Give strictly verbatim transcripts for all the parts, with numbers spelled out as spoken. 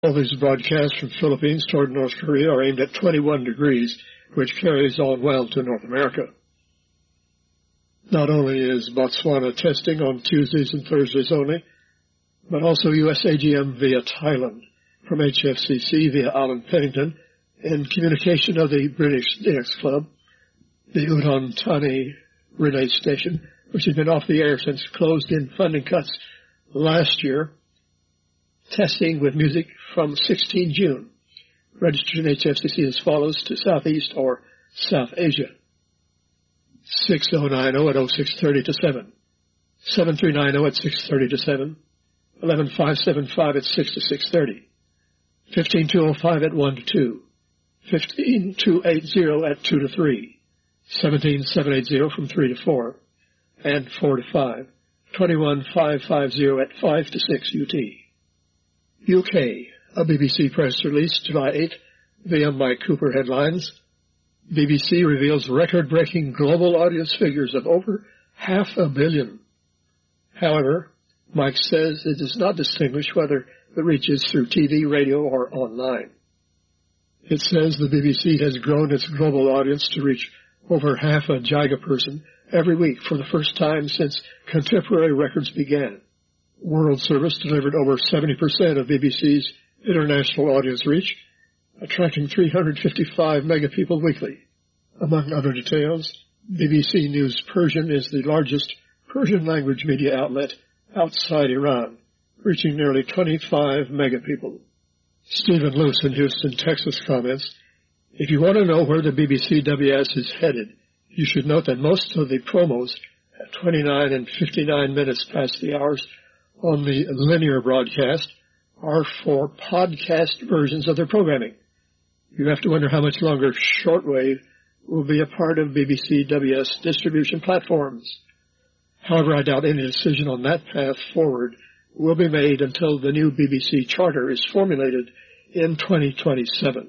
All these broadcasts from Philippines toward North Korea are aimed at twenty-one degrees, which carries on well to North America. Not only is Botswana testing on Tuesdays and Thursdays only, but also U S A G M via Thailand, from H F C C via Alan Pennington, in communication of the British D X Club, the Udon Thani relay station, which had been off the air since closed-in funding cuts last year, testing with music from sixteenth of June. Registered in H F C C as follows to Southeast or South Asia. six oh nine oh at oh six thirty to seven, seven three nine oh at six thirty to seven, eleven five seven five at six to six thirty, fifteen two oh five at one to two, fifteen two eighty at two to three, seventeen seven eighty from three to four, and four to five, twenty-one five fifty at five to six U T. U K, a B B C press release July eighth via Mike Cooper headlines. B B C reveals record-breaking global audience figures of over half a billion. However, Mike says it does not distinguish whether the reach is through T V, radio, or online. It says the B B C has grown its global audience to reach over half a gigaperson every week for the first time since contemporary records began. World Service delivered over seventy percent of B B C's international audience reach, attracting three hundred fifty-five megapeople weekly. Among other details, B B C News Persian is the largest Persian-language media outlet outside Iran, reaching nearly twenty-five megapeople. Stephen Luce in Houston, Texas comments, if you want to know where the B B C W S is headed, you should note that most of the promos at twenty-nine and fifty-nine minutes past the hours on the linear broadcast are for podcast versions of their programming. You have to wonder how much longer shortwave will be a part of B B C W S distribution platforms. However, I doubt any decision on that path forward will be made until the new B B C charter is formulated in twenty twenty-seven.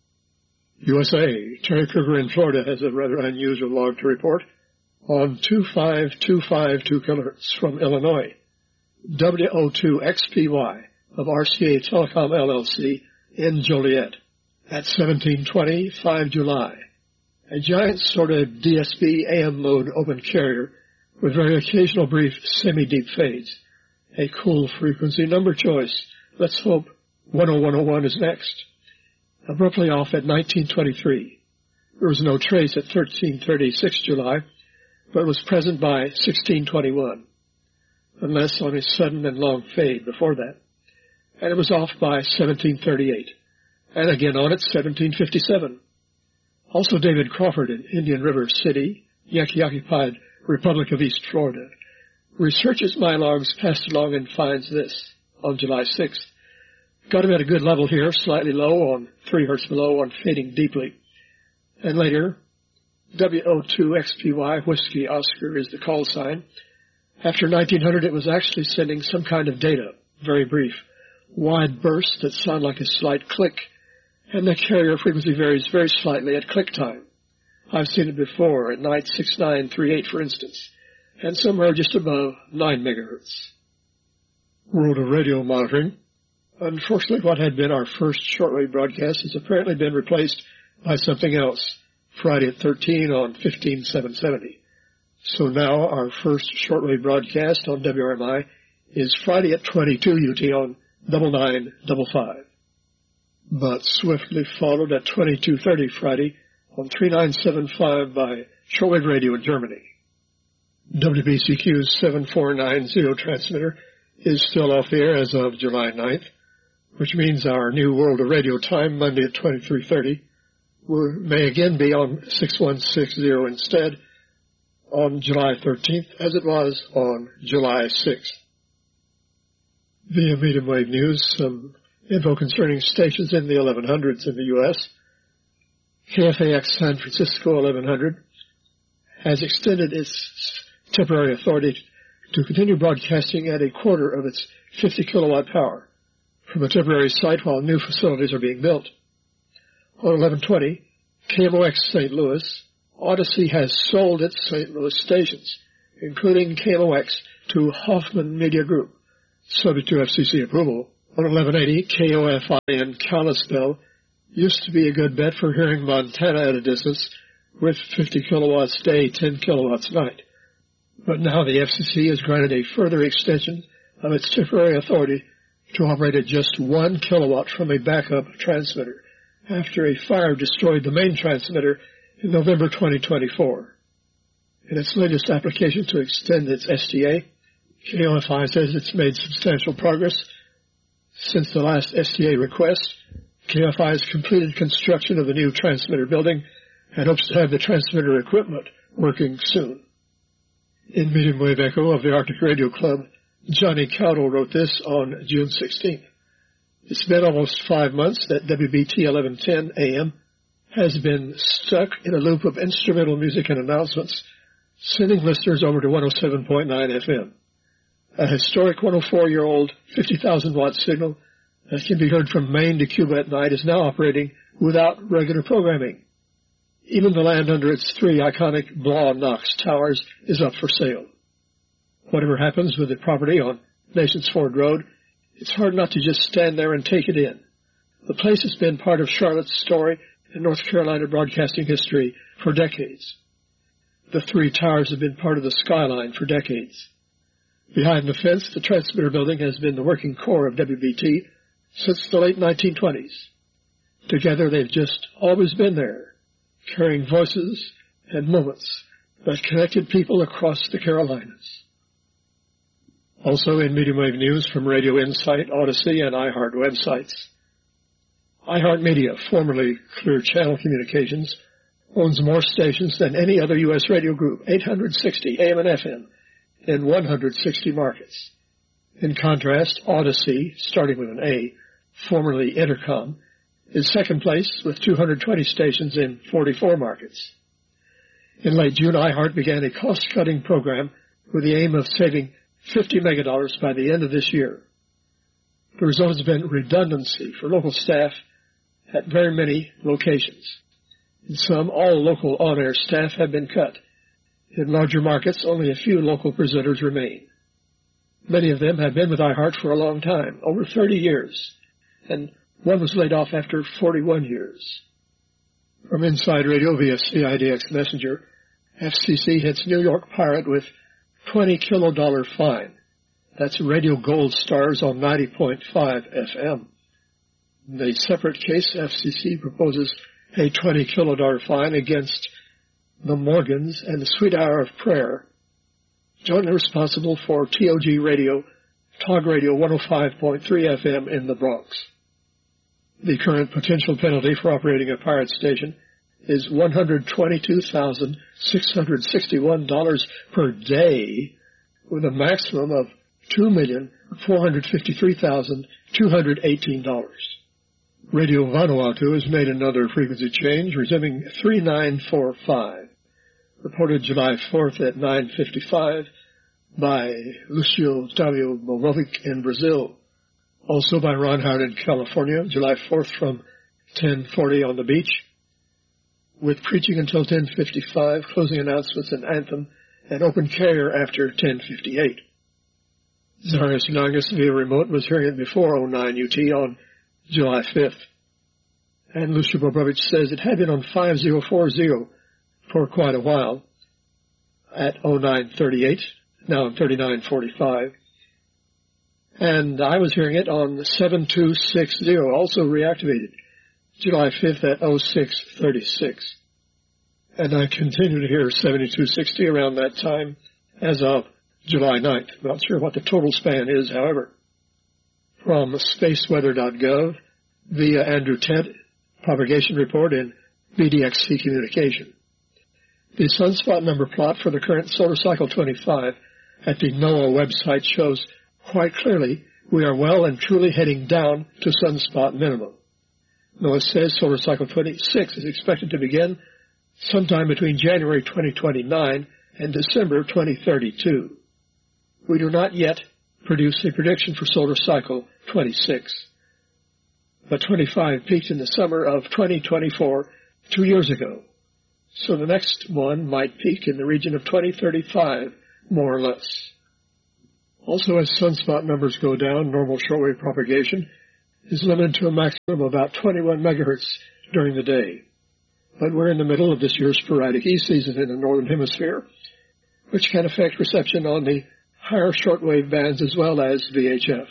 U S A, Terry Kruger in Florida has a rather unusual log to report on two five two five two kilohertz from Illinois. W O two X P Y of R C A Telecom L L C in Joliet at seventeen twenty, the fifth of July. A giant sort of D S B A M mode open carrier with very occasional brief semi-deep fades. A cool frequency number choice. Let's hope one oh one oh one is next. Abruptly off at nineteen twenty-three. There was no trace at thirteen thirty, the sixth of July, but was present by sixteen twenty-one. Unless on a sudden and long fade before that. And it was off by seventeen thirty-eight, and again on at seventeen fifty-seven. Also David Crawford in Indian River City, Yankee-occupied Republic of East Florida, researches my logs passed along and finds this on July sixth. Got him at a good level here, slightly low on three hertz below on fading deeply. And later, W O two X P Y, Whiskey Oscar, is the call sign. After nineteen hundred, it was actually sending some kind of data, very brief, wide bursts that sound like a slight click, and the carrier frequency varies very slightly at click time. I've seen it before, at night six nine three eight, for instance, and somewhere just above nine megahertz. World of Radio monitoring. Unfortunately, what had been our first shortwave broadcast has apparently been replaced by something else, Friday at thirteen on fifteen seven seventy. So now our first shortwave broadcast on W R M I is Friday at twenty-two U T on double nine double five. But swiftly followed at twenty-two thirty Friday on three nine seven five by Shortwave Radio in Germany. W B C Q's seven four nine zero transmitter is still off the air as of July ninth, which means our new World of Radio time, Monday at twenty-three thirty, may again be on six one six zero instead on July thirteenth, as it was on July sixth. Via medium wave news, some info concerning stations in the eleven hundreds in the U S K F A X San Francisco eleven hundred has extended its temporary authority to continue broadcasting at a quarter of its fifty kilowatt power from a temporary site while new facilities are being built. On eleven twenty, K M O X Saint Louis, Odyssey has sold its Saint Louis stations, including K M O X, to Hoffman Media Group, subject to F C C approval, On eleven eighty, K O F I in Kalispell used to be a good bet for hearing Montana at a distance with fifty kilowatts day, ten kilowatts night. But now the F C C has granted a further extension of its temporary authority to operate at just one kilowatt from a backup transmitter after a fire destroyed the main transmitter in November twenty twenty-four. In its latest application to extend its S T A, K O F I says it's made substantial progress. Since the last S T A request, K O F I has completed construction of the new transmitter building and hopes to have the transmitter equipment working soon. In Medium Wave Echo of the Arctic Radio Club, Johnny Cowdell wrote this on June sixteenth. It's been almost five months that W B T eleven ten A M has been stuck in a loop of instrumental music and announcements, sending listeners over to one oh seven point nine F M. A historic one oh four-year-old fifty thousand watt signal that can be heard from Maine to Cuba at night is now operating without regular programming. Even the land under its three iconic Blaw Knox towers is up for sale. Whatever happens with the property on Nations Ford Road, it's hard not to just stand there and take it in. The place has been part of Charlotte's story and North Carolina broadcasting history for decades. The three towers have been part of the skyline for decades. Behind the fence, the transmitter building has been the working core of W B T since the late nineteen twenties. Together, they've just always been there, carrying voices and moments that connected people across the Carolinas. Also in medium wave news from Radio Insight, Odyssey, and iHeart websites. iHeartMedia, formerly Clear Channel Communications, owns more stations than any other U S radio group, eight hundred sixty A M and F M, in one hundred sixty markets. In contrast, Odyssey, starting with an A, formerly Intercom, is second place with two hundred twenty stations in forty-four markets. In late June, iHeart began a cost-cutting program with the aim of saving fifty megadollars by the end of this year. The result has been redundancy for local staff at very many locations. In some, all local on-air staff have been cut. In larger markets, only a few local presenters remain. Many of them have been with iHeart for a long time, over thirty years, and one was laid off after forty-one years. From Inside Radio via C I D X Messenger, F C C hits New York Pirate with twenty kilodollar fine. That's Radio Gold Stars on ninety point five F M. In a separate case, F C C proposes a twenty kilodollar fine against the Morgans and the Sweet Hour of Prayer, jointly responsible for T O G Radio, Talk Radio one oh five point three F M in the Bronx. The current potential penalty for operating a pirate station is one hundred twenty-two thousand six hundred sixty-one dollars per day, with a maximum of two million four hundred fifty-three thousand two hundred eighteen dollars. Radio Vanuatu has made another frequency change, resuming three nine four five, reported July fourth at nine fifty-five by Lucio Otávio Morovic in Brazil. Also by Ron Howard in California, July fourth from ten forty on the beach, with preaching until ten fifty-five, closing announcements and anthem, and open carrier after ten fifty-eight. Zarius Nagas via remote was hearing it before oh nine U T on July fifth. And Lucia Bobrovich says it had been on five oh four oh for quite a while at oh nine thirty-eight, now on thirty-nine forty-five. And I was hearing it on seven two six oh, also reactivated, July fifth at oh six thirty-six. And I continue to hear seventy-two sixty around that time as of July ninth. Not sure what the total span is, however. From spaceweather dot gov via Andrew Tent, propagation report in B D X C communication. The sunspot number plot for the current solar cycle twenty-five at the NOAA website shows quite clearly we are well and truly heading down to sunspot minimum. NOAA says solar cycle twenty-six is expected to begin sometime between January twenty twenty-nine and December twenty thirty-two. We do not yet produce a prediction for solar cycle twenty-six. But twenty-five peaked in the summer of twenty twenty-four, two years ago. So the next one might peak in the region of twenty thirty-five, more or less. Also, as sunspot numbers go down, normal shortwave propagation is limited to a maximum of about twenty-one megahertz during the day. But we're in the middle of this year's sporadic E season in the Northern Hemisphere, which can affect reception on the higher shortwave bands as well as V H F.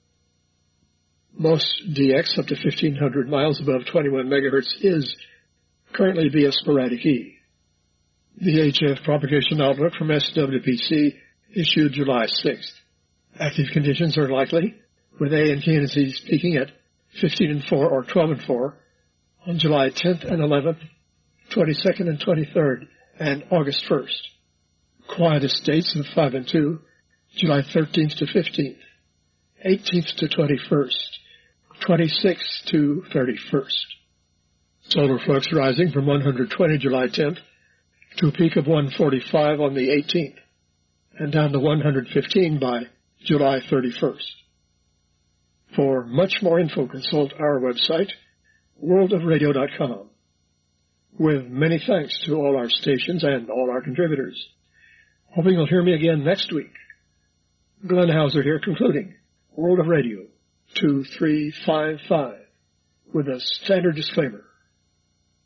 Most D X up to fifteen hundred miles above twenty-one megahertz is currently via sporadic E. V H F propagation outlook from S W P C issued July sixth. Active conditions are likely, with A and K N Zs peaking at fifteen and four or twelve and four on July tenth and eleventh, twenty-second and twenty-third, and August first. Quietest dates of five and two, July thirteenth to fifteenth, eighteenth to twenty-first, twenty-sixth to thirty-first. Solar flux rising from one hundred twenty July tenth to a peak of one forty-five on the eighteenth, and down to one hundred fifteen by July thirty-first. For much more info, consult our website, world of radio dot com. With many thanks to all our stations and all our contributors. Hoping you'll hear me again next week. Glenn Hauser here, concluding World of Radio two three five five with a standard disclaimer.